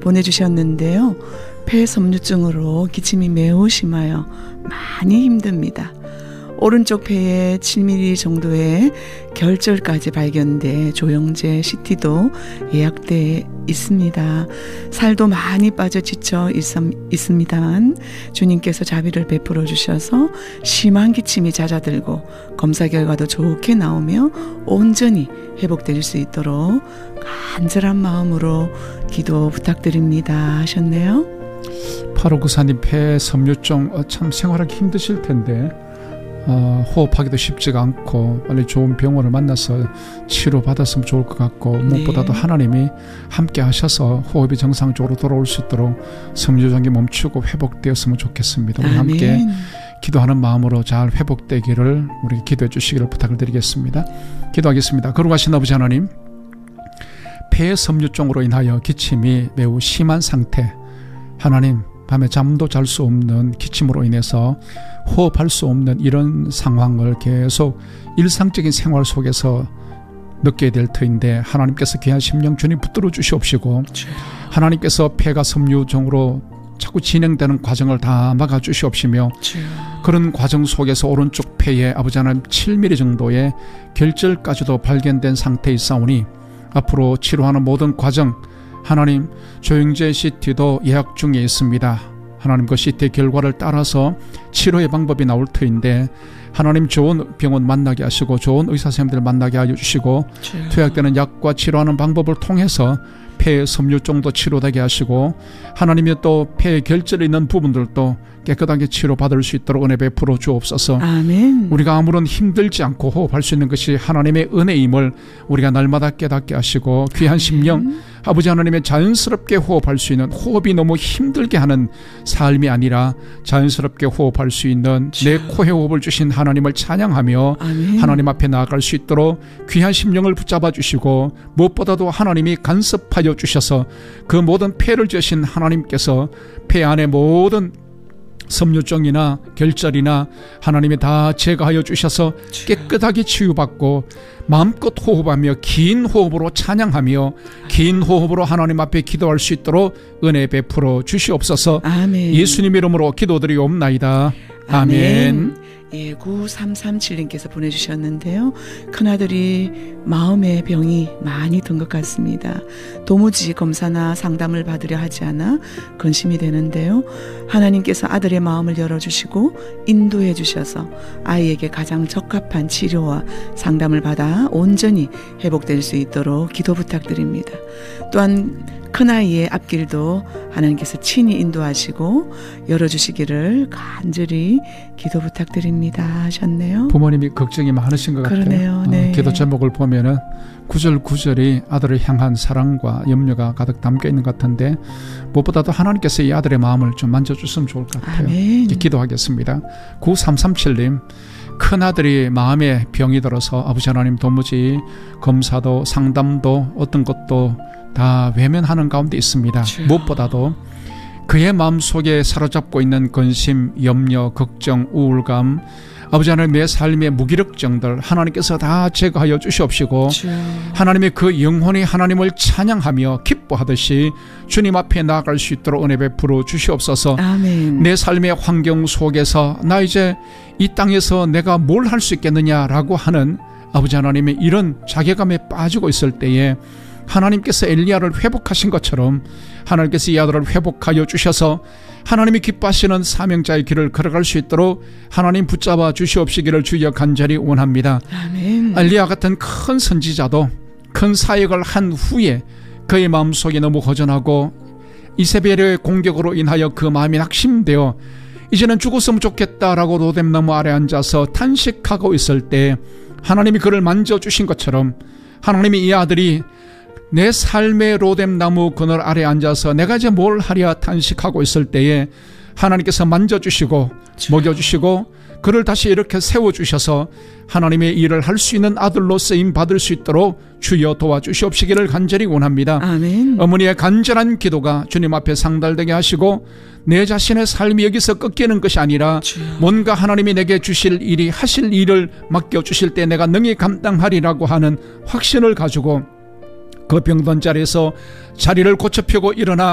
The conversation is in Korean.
보내주셨는데요. 폐섬유증으로 기침이 매우 심하여 많이 힘듭니다. 오른쪽 폐에 7mm 정도의 결절까지 발견돼 조영제 CT도 예약돼 있습니다. 살도 많이 빠져 지쳐 있습니다만 주님께서 자비를 베풀어 주셔서 심한 기침이 잦아들고 검사 결과도 좋게 나오며 온전히 회복될 수 있도록 간절한 마음으로 기도 부탁드립니다 하셨네요. 8594님 폐섬유증 참 생활하기 힘드실 텐데 호흡하기도 쉽지가 않고 빨리 좋은 병원을 만나서 치료받았으면 좋을 것 같고 무엇보다도 하나님이 함께 하셔서 호흡이 정상적으로 돌아올 수 있도록 섬유증이 멈추고 회복되었으면 좋겠습니다. 우리 함께 기도하는 마음으로 잘 회복되기를 우리 기도해 주시기를 부탁을 드리겠습니다. 기도하겠습니다. 거룩하신 아버지 하나님, 폐섬유증으로 인하여 기침이 매우 심한 상태, 하나님 밤에 잠도 잘 수 없는 기침으로 인해서 호흡할 수 없는 이런 상황을 계속 일상적인 생활 속에서 느끼게 될 터인데 하나님께서 귀한 심령 주님 붙들어 주시옵시고 하나님께서 폐가 섬유증으로 자꾸 진행되는 과정을 다 막아 주시옵시며 그런 과정 속에서 오른쪽 폐에 아버지 하나님 7mm 정도의 결절까지도 발견된 상태에 있사오니 앞으로 치료하는 모든 과정 하나님 조영제 CT도 예약 중에 있습니다. 하나님 그 CT 결과를 따라서 치료의 방법이 나올 터인데 하나님 좋은 병원 만나게 하시고 좋은 의사 선생님들 만나게 해주시고 투약되는 약과 치료하는 방법을 통해서 폐의 섬유증도 치료되게 하시고 하나님이 또 폐에 결절이 있는 부분들도 깨끗하게 치료받을 수 있도록 은혜 베풀어 주옵소서. 아멘. 우리가 아무런 힘들지 않고 호흡할 수 있는 것이 하나님의 은혜임을 우리가 날마다 깨닫게 하시고 귀한 심령 아버지 하나님의 자연스럽게 호흡할 수 있는 호흡이 너무 힘들게 하는 삶이 아니라 자연스럽게 호흡할 수 있는 내 코에 호흡을 주신 하나님을 찬양하며 아멘. 하나님 앞에 나아갈 수 있도록 귀한 심령을 붙잡아 주시고 무엇보다도 하나님이 간섭하여 주셔서 그 모든 폐를 지으신 하나님께서 폐 안에 모든 섬유증이나 결절이나 하나님이 다 제거하여 주셔서 깨끗하게 치유받고 마음껏 호흡하며 긴 호흡으로 찬양하며 긴 호흡으로 하나님 앞에 기도할 수 있도록 은혜 베풀어 주시옵소서. 아멘. 예수님 이름으로 기도드리옵나이다. 아멘. 예, 9337님께서 보내주셨는데요. 큰아들이 마음의 병이 많이 든 것 같습니다. 도무지 검사나 상담을 받으려 하지 않아 근심이 되는데요. 하나님께서 아들의 마음을 열어주시고 인도해 주셔서 아이에게 가장 적합한 치료와 상담을 받아 온전히 회복될 수 있도록 기도 부탁드립니다. 또한 큰아이의 앞길도 하나님께서 친히 인도하시고 열어주시기를 간절히 기도 부탁드립니다 하셨네요. 부모님이 걱정이 많으신 것 같아요. 그러네요. 네. 기도 제목을 보면은 구절구절이 아들을 향한 사랑과 염려가 가득 담겨 있는 것 같은데 무엇보다도 하나님께서 이 아들의 마음을 좀 만져주시면 좋을 것 같아요. 아멘. 기도하겠습니다. 9337님 큰아들이 마음에 병이 들어서 아버지 하나님 도무지 검사도 상담도 어떤 것도 다 외면하는 가운데 있습니다. 무엇보다도 그의 마음속에 사로잡고 있는 근심, 염려, 걱정, 우울감 아버지 하나님 내 삶의 무기력증들 하나님께서 다 제거하여 주시옵시고 하나님의 그 영혼이 하나님을 찬양하며 기뻐하듯이 주님 앞에 나아갈 수 있도록 은혜 베풀어 주시옵소서. 아멘. 내 삶의 환경 속에서 나 이제 이 땅에서 내가 뭘 할 수 있겠느냐라고 하는 아버지 하나님의 이런 자괴감에 빠지고 있을 때에 하나님께서 엘리야를 회복하신 것처럼 하나님께서 이 아들을 회복하여 주셔서 하나님이 기뻐하시는 사명자의 길을 걸어갈 수 있도록 하나님 붙잡아 주시옵시기를 주여 간절히 원합니다. 아멘. 엘리야 같은 큰 선지자도 큰 사역을 한 후에 그의 마음속에 너무 허전하고 이세벨의 공격으로 인하여 그 마음이 낙심되어 이제는 죽었으면 좋겠다라고 로뎀나무 아래 앉아서 탄식하고 있을 때 하나님이 그를 만져주신 것처럼 하나님이 이 아들이 내 삶의 로뎀나무 그늘 아래 앉아서 내가 이제 뭘 하랴 탄식하고 있을 때에 하나님께서 만져주시고 먹여주시고 그를 다시 이렇게 세워주셔서 하나님의 일을 할 수 있는 아들로 쓰임받을 수 있도록 주여 도와주시옵시기를 간절히 원합니다. 아멘. 어머니의 간절한 기도가 주님 앞에 상달되게 하시고 내 자신의 삶이 여기서 꺾이는 것이 아니라 뭔가 하나님이 내게 주실 일이 하실 일을 맡겨주실 때 내가 능히 감당하리라고 하는 확신을 가지고 그 병든 자리에서 자리를 고쳐 펴고 일어나